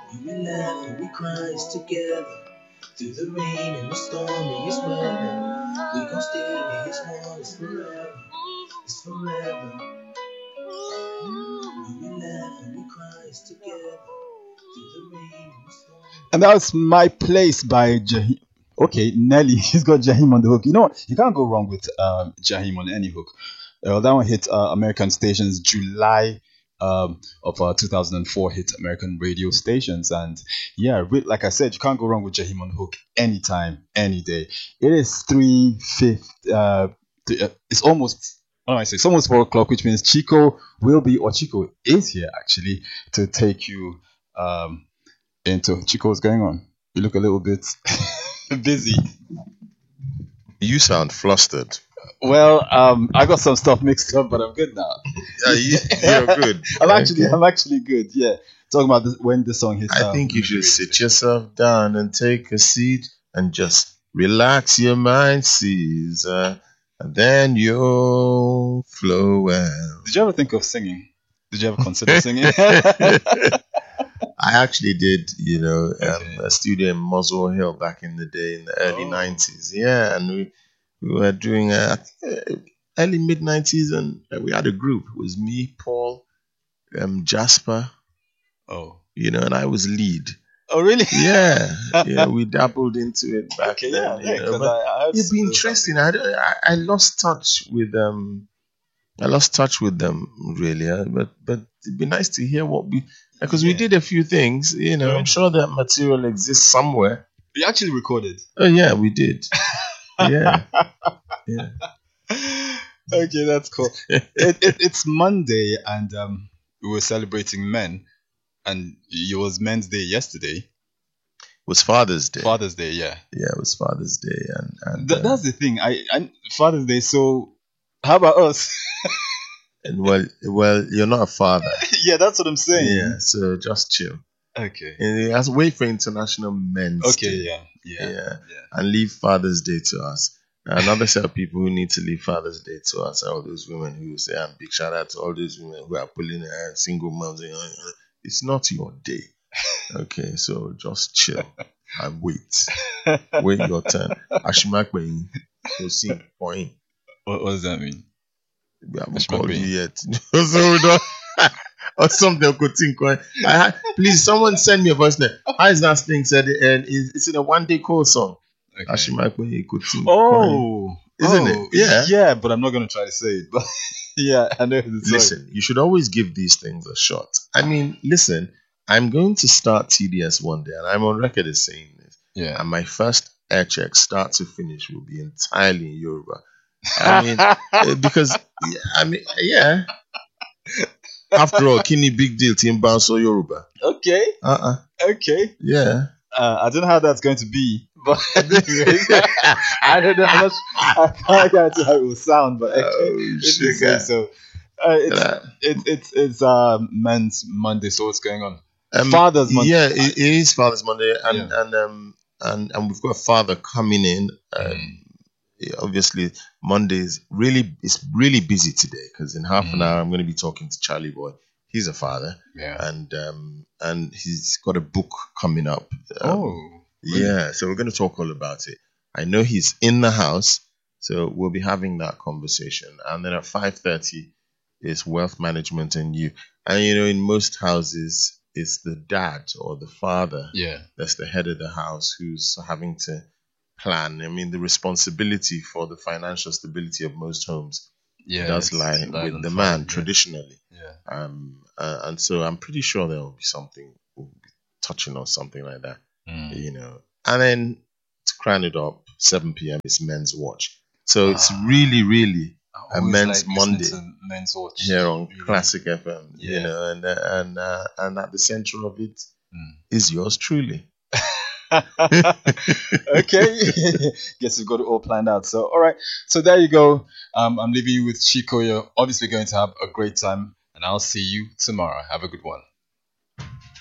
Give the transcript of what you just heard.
We will laugh and we cry together. Through the rain and the stormiest weather. We gon' stay here, it's one, it's forever. It's forever. We will laugh and we cry together. Through the rain and the storm. And that was My Place by Jaheim. Okay, Nelly, he's got Jaheim on the hook. You know what? You can't go wrong with Jaheim on any hook. That one hit American stations July of 2004, hit American radio stations. And yeah, like I said, you can't go wrong with Jaheim on the hook anytime, any day. It is 3:50. It's almost, what do I say? It's almost 4 o'clock, which means Chico Chico is here actually to take you into Chico. What's going on? You look a little bit busy. You sound flustered. Well, I got some stuff mixed up, but I'm good now. You're good. I'm actually good. Yeah, talking about this, when the song hits. I think you should sit yourself down and take a seat and just relax your mind, Caesar, and then you'll flow well. Did you ever think of singing? Did you ever consider singing? I actually did, a studio in Muswell Hill back in the day in the early 90s. Yeah, and we were doing early mid 90s, and we had a group. It was me, Paul, Jasper. Oh, and I was lead. Oh, really? Yeah, we dabbled into it back then. I it'd be interesting. I lost touch with them. Really, but it'd be nice to hear because we did a few things. I'm sure that material exists somewhere. We actually recorded. Oh yeah, we did. Yeah. Okay, that's cool. It's Monday, and we were celebrating men, and it was Men's Day yesterday. It was Father's Day. Father's Day, yeah. Yeah, it was Father's Day, and that's the thing. I Father's Day. So, how about us? And well, you're not a father. Yeah, that's what I'm saying. Yeah, so just chill. Okay. And let's wait for International Men's Day. Okay, yeah. And leave Father's Day to us. Another set of people who need to leave Father's Day to us are all those women who say, and big shout out to all those women who are pulling their single moms. It's not your day. Okay, so just chill and wait. Wait your turn. Ashimakwe, you'll see point. What does that mean? We haven't called you yet. So we don't. Or something could think. Please, someone send me a voice note. How is that thing said? And it's in a one-day call song. Okay. Ashimakwe could think. Isn't it? Yeah. Yeah, but I'm not going to try to say it. But yeah, I know. Listen, you should always give these things a shot. I mean, listen, I'm going to start TDS one day, and I'm on record as saying this. Yeah. And my first air check, start to finish, will be entirely in Yoruba. I mean, because, yeah. After all, kini big deal, Team Bounce or Yoruba. Okay. Okay. Yeah. I don't know how that's going to be, but anyways, I don't know how much. I can't guarantee how it will sound, but so it's Men's Monday. So what's going on? Father's Monday. Yeah, it is Father's Monday, and we've got a father coming in. Obviously, Mondays it's really busy today because in half an hour I'm going to be talking to Charlie Boy. He's a father, and he's got a book coming up. Really? Yeah, so we're going to talk all about it. I know he's in the house, so we'll be having that conversation. And then at 5:30 is wealth management and you. And in most houses, it's the dad or the father that's the head of the house who's having to plan. I mean, the responsibility for the financial stability of most homes does lie with the man traditionally. Yeah. And so I'm pretty sure there will be something, we'll be touching on something like that, And then to crown it up, 7 p.m. is Men's Watch. So it's really, really a Men's Monday Men's Watch here on Classic FM, and at the center of it is yours truly. Okay. Guess we've got it all planned out. So all right, so there you go. I'm leaving you with Chico. You're obviously going to have a great time, and I'll see you tomorrow. Have a good one.